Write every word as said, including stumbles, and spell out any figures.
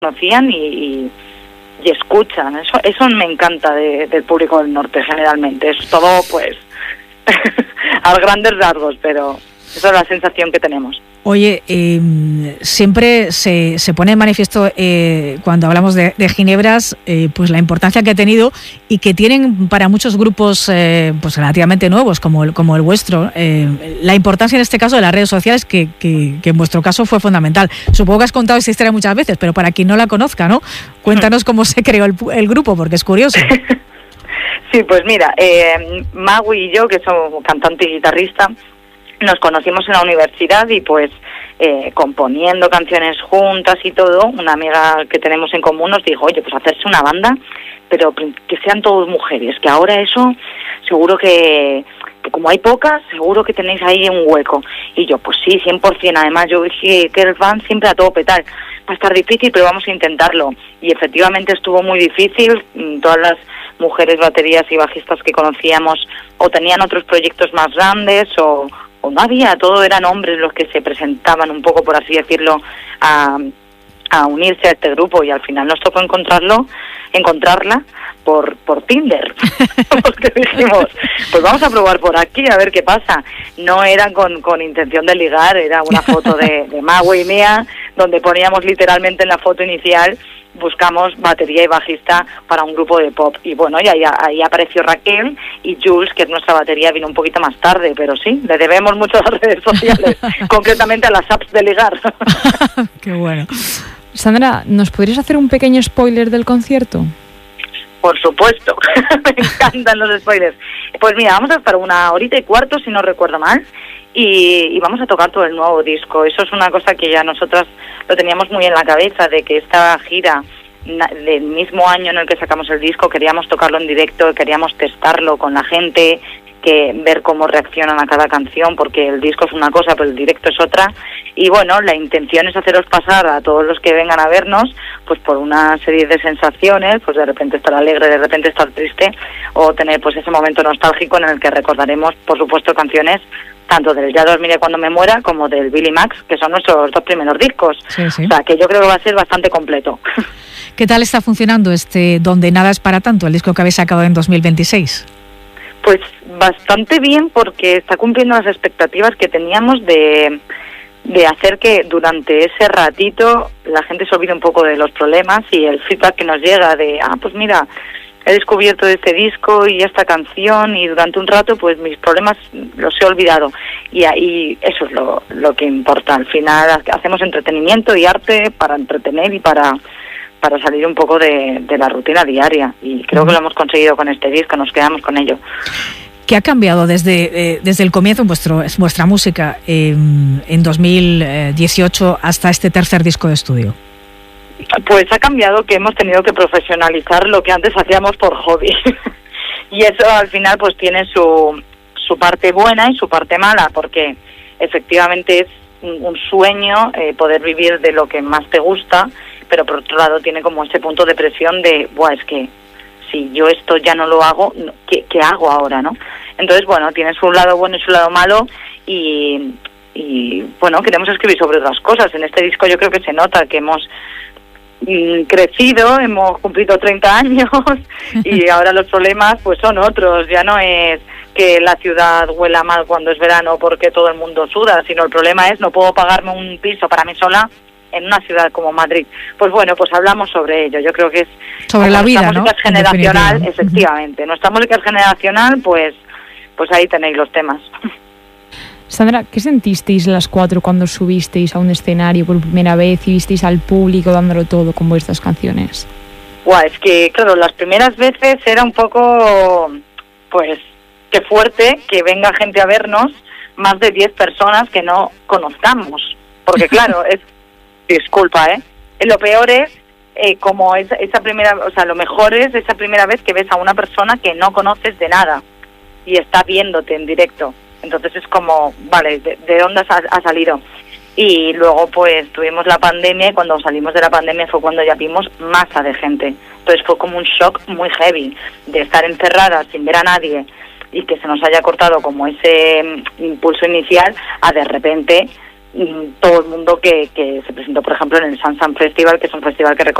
conocían y, y, y escuchan. Eso eso me encanta de, del público del norte generalmente. Es todo, pues, a grandes rasgos, pero esa es la sensación que tenemos. Oye, eh, siempre se, se pone en manifiesto eh, cuando hablamos de, de Ginebras, eh, pues la importancia que ha tenido y que tienen para muchos grupos eh, pues relativamente nuevos como el, como el vuestro, eh, la importancia en este caso de las redes sociales que, que, que en vuestro caso fue fundamental. Supongo que has contado esa historia muchas veces, pero para quien no la conozca, ¿no? Cuéntanos cómo se creó el, el grupo, porque es curioso. Sí, pues mira, eh, Magui y yo, que somos cantante y guitarrista, nos conocimos en la universidad y pues eh, componiendo canciones juntas y todo, una amiga que tenemos en común nos dijo, oye, pues hacerse una banda, pero que sean todos mujeres, que ahora eso seguro que, que como hay pocas, seguro que tenéis ahí un hueco. Y yo, pues sí, cien por ciento, además yo dije que el van siempre a tope, tal, va a estar difícil, pero vamos a intentarlo. Y efectivamente estuvo muy difícil, todas las mujeres baterías y bajistas que conocíamos o tenían otros proyectos más grandes o o no había, todo eran hombres los que se presentaban un poco, por así decirlo, a, a unirse a este grupo, y al final nos tocó encontrarlo, encontrarla por por Tinder, porque dijimos, pues vamos a probar por aquí a ver qué pasa. No era con, con intención de ligar, era una foto de, de Mago y mía, donde poníamos literalmente en la foto inicial, buscamos batería y bajista para un grupo de pop. Y bueno, y ahí, ahí apareció Raquel, y Jules, que es nuestra batería, vino un poquito más tarde, pero sí, le debemos mucho a las redes sociales, concretamente a las apps de ligar. Qué bueno. Sandra, ¿nos podrías hacer un pequeño spoiler del concierto? Por supuesto, me encantan los spoilers. Pues mira, vamos a estar una horita y cuarto, si no recuerdo mal, y, y vamos a tocar todo el nuevo disco. Eso es una cosa que ya nosotras lo teníamos muy en la cabeza, de que esta gira del mismo año en el que sacamos el disco queríamos tocarlo en directo, queríamos testarlo con la gente, que ver cómo reaccionan a cada canción, porque el disco es una cosa pero el directo es otra. Y bueno, la intención es haceros pasar a todos los que vengan a vernos pues por una serie de sensaciones, pues de repente estar alegre, de repente estar triste, o tener pues ese momento nostálgico en el que recordaremos, por supuesto, canciones tanto del Ya dormiré cuando me muera como del Billy Max, que son nuestros dos primeros discos. Sí, sí. O sea, que yo creo que va a ser bastante completo. ¿Qué tal está funcionando este Donde nada es para tanto, el disco que habéis sacado en dos mil veintiséis? Pues bastante bien, porque está cumpliendo las expectativas que teníamos de, de hacer que durante ese ratito la gente se olvide un poco de los problemas, y el feedback que nos llega de, ah, pues mira, he descubierto este disco y esta canción y durante un rato pues mis problemas los he olvidado, y ahí eso es lo, lo que importa. Al final hacemos entretenimiento y arte para entretener y para para salir un poco de, de la rutina diaria, y creo que lo hemos conseguido con este disco, nos quedamos con ello. ¿Qué ha cambiado desde, eh, desde el comienzo en vuestro, vuestra música eh, en dos mil dieciocho hasta este tercer disco de estudio? Pues ha cambiado que hemos tenido que profesionalizar lo que antes hacíamos por hobby. Y eso al final pues tiene su, su parte buena y su parte mala, porque efectivamente es un, un sueño eh, poder vivir de lo que más te gusta, pero por otro lado tiene como ese punto de presión de, buah, es que si yo esto ya no lo hago, ¿qué, qué hago ahora, no? Entonces, bueno, tiene su lado bueno y su lado malo, y, y bueno, queremos escribir sobre otras cosas. En este disco yo creo que se nota que hemos mm, crecido, hemos cumplido treinta años, y ahora los problemas pues son otros. Ya no es que la ciudad huela mal cuando es verano porque todo el mundo suda, sino el problema es no puedo pagarme un piso para mí sola en una ciudad como Madrid. Pues bueno, pues hablamos sobre ello. Yo creo que es sobre la vida, ¿no? Nuestra música es generacional, efectivamente. Nuestra música es generacional, pues, pues ahí tenéis los temas. Sandra, ¿qué sentisteis las cuatro cuando subisteis a un escenario por primera vez y visteis al público dándolo todo con vuestras canciones? Guau, es que, claro, las primeras veces era un poco, pues, qué fuerte que venga gente a vernos, más de diez personas que no conozcamos. Porque, claro, es disculpa, ¿eh? Lo peor es, eh, como esa, esa primera, o sea, lo mejor es esa primera vez que ves a una persona que no conoces de nada y está viéndote en directo. Entonces es como, vale, ¿de, de dónde ha, ha salido? Y luego, pues, tuvimos la pandemia, y cuando salimos de la pandemia fue cuando ya vimos masa de gente. Entonces fue como un shock muy heavy de estar encerradas sin ver a nadie y que se nos haya cortado como ese impulso inicial a de repente todo el mundo que, que se presentó, por ejemplo, en el Sansan Festival, que es un festival que